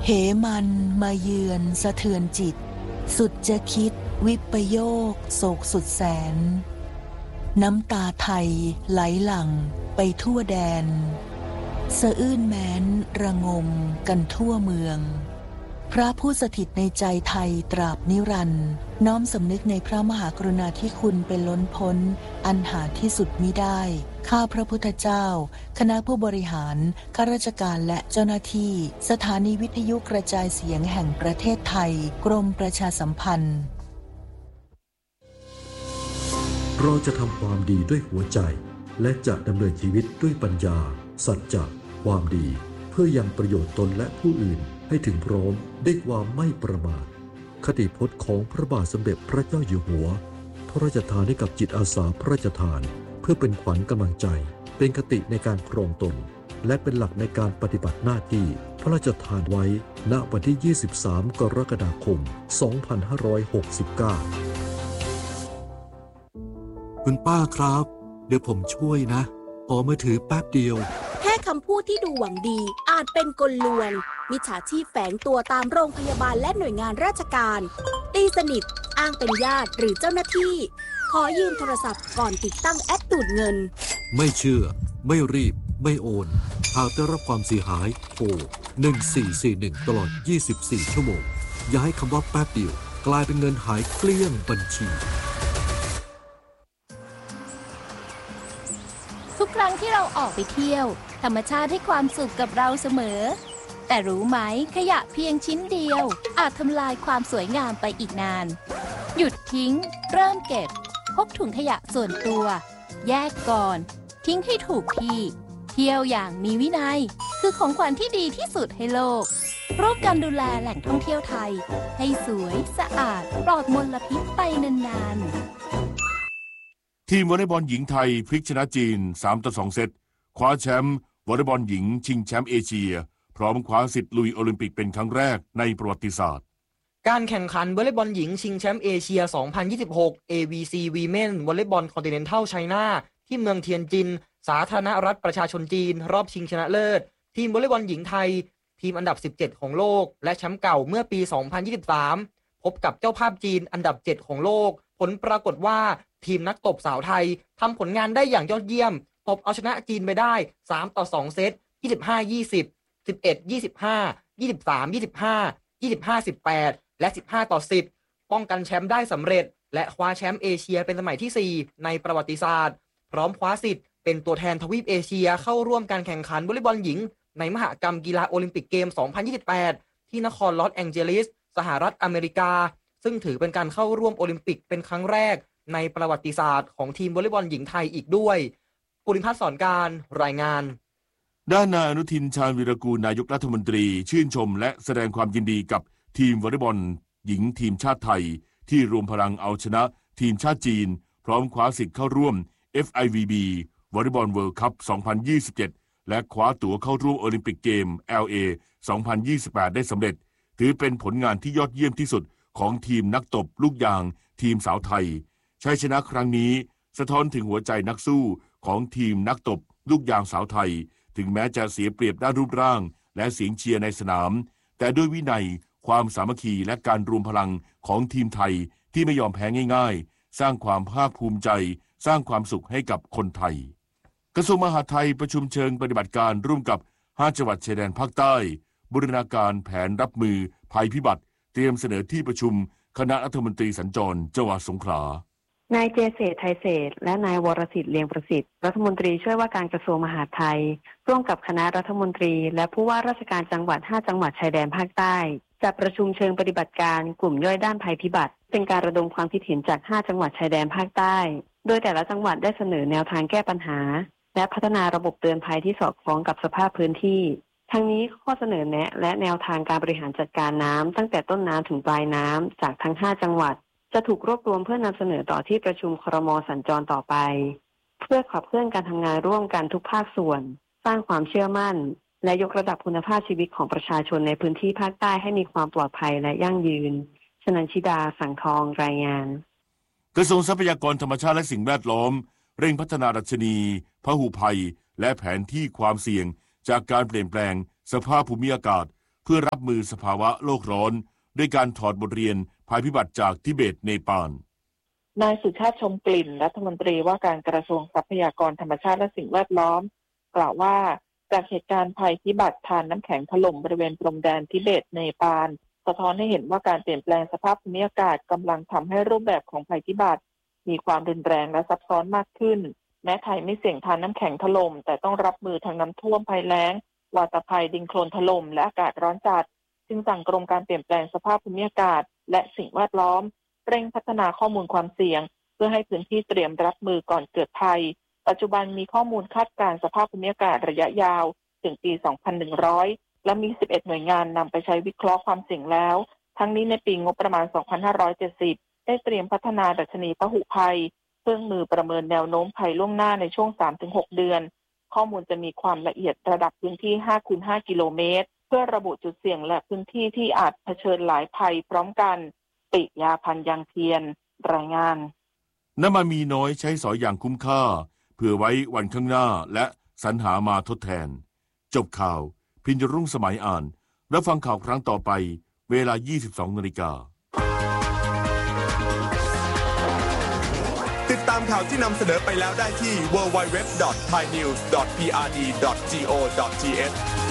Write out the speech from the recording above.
เหมันมาเยือนสะเทือนจิตสุดจะคิดวิปโยคโศกสุดแสนน้ำตาไทยไหลหลั่งไปทั่วแดนสะอื้นแม้นระงมกันทั่วเมืองพระผู้สถิตในใจไทยตราบนิรันดร์น้อมสำนึกในพระมหากรุณาธิคุณเป็นล้นพ้นอันหาที่สุดมิได้ข้าพระพุทธเจ้าคณะผู้บริหารข้าราชการและเจ้าหน้าที่สถานีวิทยุกระจายเสียงแห่งประเทศไทยกรมประชาสัมพันธ์เราจะทำความดีด้วยหัวใจและจะดำเนินชีวิตด้วยปัญญาสัจจะความดีเพื่อยังประโยชน์ตนและผู้อื่นให้ถึงพร้อมด้วยความไม่ประมาทคติพจน์ของพระบาทสมเด็จพระเจ้าอยู่หัวพระราชทานให้กับจิตอาสาพระราชทานเพื่อเป็นขวัญกำลังใจเป็นคติในการครองตนและเป็นหลักในการปฏิบัติหน้าที่พระราชทานไว้ณวันที่ 23 กรกฎาคม 2569 คุณป้าครับเดี๋ยวผมช่วยนะขอมือถือแป๊บเดียวแค่คำพูดที่ดูหวังดีอาจเป็นกลลวงมิจฉาชีพแฝงตัวตามโรงพยาบาลและหน่วยงานราชการตีสนิทอ้างเป็นญาติหรือเจ้าหน้าที่ขอยืมโทรศัพท์ก่อนติดตั้งแอปดูดเงินไม่เชื่อไม่รีบไม่โอนหากได้รับความเสียหายโทร1441ตลอด24ชั่วโมงอย่าให้คำว่าแป๊บเดียวกลายเป็นเงินหายเกลี้ยงบัญชีทุกครั้งที่เราออกไปเที่ยวธรรมชาติให้ความสุขกับเราเสมอแต่รู้ไหมขยะเพียงชิ้นเดียวอาจทำลายความสวยงามไปอีกนานหยุดทิ้งเริ่มเก็บพกถุงขยะส่วนตัวแยกก่อนทิ้งให้ถูกที่เที่ยวอย่างมีวินัยคือของขวัญที่ดีที่สุดให้โลกร่วมกันดูแลแหล่งท่องเที่ยวไทยให้สวยสะอาดปลอดมลพิษไปนานๆทีมวอลเลย์บอลหญิงไทยพลิกชนะจีน 3-2 เซตคว้าแชมป์วอลเลย์บอลหญิงชิงแชมป์เอเชียพร้อมคว้าสิทธิ์ลุยโอลิมปิกเป็นครั้งแรกในประวัติศาสตร์การแข่งขันวอลเลย์บอลหญิงชิงแชมป์เอเชีย 2026 AVC Women Volleyball Continental China ที่เมืองเทียนจินสาธารณรัฐประชาชนจีนรอบชิงชนะเลิศทีมวอลเลย์บอลหญิงไทยทีมอันดับ17ของโลกและแชมป์เก่าเมื่อปี 2023 พบกับเจ้าภาพจีนอันดับ7ของโลกผลปรากฏว่าทีมนักตบสาวไทยทำผลงานได้อย่างยอดเยี่ยมตบเอาชนะจีนไปได้3-2 เซต 25-20 11-25 23-25 25-18 และ 15-10 ป้องกันแชมป์ได้สำเร็จและคว้าแชมป์เอเชียเป็นสมัยที่ 4 ในประวัติศาสตร์พร้อมคว้าสิทธิ์เป็นตัวแทนทวีปเอเชียเข้าร่วมการแข่งขันวอลเลย์บอลหญิงในมหกรรมกีฬาโอลิมปิกเกม 2028 ที่นครลอสแองเจลิสสหรัฐอเมริกาซึ่งถือเป็นการเข้าร่วมโอลิมปิกเป็นครั้งแรกในประวัติศาสตร์ของทีมวอลเลย์บอลหญิงไทยอีกด้วยปุริพัฒน์สอนการรายงานด้านนายอนุทินชาญวีรกูลนายกรัฐมนตรีชื่นชมและแสดงความยินดีกับทีมวอลเลย์บอลหญิงทีมชาติไทยที่รวมพลังเอาชนะทีมชาติจีนพร้อมคว้าสิทธิ์เข้าร่วม FIVB วอลเลย์บอลเวิลด์คัพ 2027 และคว้าตั๋วเข้าร่วมโอลิมปิกเกม LA 2028 ได้สำเร็จถือเป็นผลงานที่ยอดเยี่ยมที่สุดของทีมนักตบลูกยางทีมสาวไทยชัยชนะครั้งนี้สะท้อนถึงหัวใจนักสู้ของทีมนักตบลูกยางสาวไทยถึงแม้จะเสียเปรียบด้านรูปร่างและเสียงเชียร์ในสนามแต่ด้วยวินัยความสามัคคีและการรวมพลังของทีมไทยที่ไม่ยอมแพ้ง่ายๆสร้างความภาคภูมิใจสร้างความสุขให้กับคนไทยกระทรวงมหาดไทยประชุมเชิงปฏิบัติการร่วมกับ5จังหวัดชายแดนภาคใต้บูรณาการแผนรับมือภัยพิบัติเตรียมเสนอที่ประชุมคณะรัฐมนตรีสัญจรจังหวัดสงขลานายเจเษฐไทยเศรษฐ์และนายวรสิทธิ์เลียงประสิทธิ์รัฐมนตรีช่วยว่าการกระทรวงมหาดไทยร่วมกับคณะรัฐมนตรีและผู้ว่าราชการจังหวัด5จังหวัดชายแดนภาคใต้จัดประชุมเชิงปฏิบัติการกลุ่มย่อยด้านภัยพิบัติเป็นการระดมความคิดเห็นจาก5จังหวัดชายแดนภาคใต้โดยแต่ละจังหวัดได้เสนอแนวทางแก้ปัญหาและพัฒนาระบบเตือนภัยที่สอดคล้องกับสภาพพื้นที่ทั้งนี้ข้อเสนอแนะและแนวทางการบริหารจัดการน้ำตั้งแต่ต้นน้ำถึงปลายน้ำจากทั้ง5จังหวัดจะถูกรวบรวมเพื่อนำเสนอต่อที่ประชุมครม.สัญจรต่อไปเพื่อขับเคลื่อนการทำงานร่วมกันทุกภาคส่วนสร้างความเชื่อมั่นและยกระดับคุณภาพชีวิตของประชาชนในพื้นที่ภาคใต้ให้มีความปลอดภัยและยั่งยืนชนันชิดาสังทองรายงานกระทรวงทรัพยากรธรรมชาติและสิ่งแวดล้อมเร่งพัฒนาดัชนีพหุภัยและแผนที่ความเสี่ยงจากการเปลี่ยนแปลงสภาพภูมิอากาศเพื่อรับมือสภาวะโลกร้อนด้วยการถอดบทเรียนภัยพิบัติจากทิเบตเนปาลนายสุชาติชมกลิ่นรัฐมนตรีว่าการกระทรวงทรัพยากรธรรมชาติและสิ่งแวดล้อมกล่าวว่าจากเหตุการณ์ภัยพิบัติทานน้ำแข็งถล่มบริเวณพรมแดนทิเบตเนปาลสะท้อนให้เห็นว่าการเปลี่ยนแปลงสภาพภูมิอากาศกำลังทำให้รูปแบบของภัยพิบัติมีความรุนแรงและซับซ้อนมากขึ้นแม้ไทยไม่เสี่ยงทานน้ำแข็งถล่มแต่ต้องรับมือทางน้ำท่วมภัยแล้งวาตภัยดินโคลนถล่มและอากาศร้อนจัดจึงสั่งกรมการเปลี่ยนแปลงสภาพภูมิอากาศและสิ่งแวดล้อมเร่งพัฒนาข้อมูลความเสี่ยงเพื่อให้พื้นที่เตรียมรับมือก่อนเกิดภัยปัจจุบันมีข้อมูลคาดการณ์สภาพภูมิอากาศระยะยาวถึงปี 2100 และมี 11 หน่วยงานนำไปใช้วิเคราะห์ความเสี่ยงแล้วทั้งนี้ในปีงบประมาณ 2570 ได้เตรียมพัฒนาดัชนีพหุภัยเครื่องมือประเมินแนวโน้มภัยล่วงหน้าในช่วง 3-6 เดือนข้อมูลจะมีความละเอียดระดับพื้นที่ 5x5 กิโลเมตรเพื่อระบุจุดเสี่ยงและพื้นที่ที่อาจเผชิญหลายภัยพร้อมกันปิยาพันธ์ยังเทียนรายงานน้ำมันมีน้อยใช้สอยอย่างคุ้มค่าเพื่อไว้วันข้างหน้าและสรรหามาทดแทนจบข่าวพิญญรุ่งสมัยอ่านรับฟังข่าวครั้งต่อไปเวลา 22:00 น. ติดตามข่าวที่นำเสนอไปแล้วได้ที่ www.thainews.prd.go.th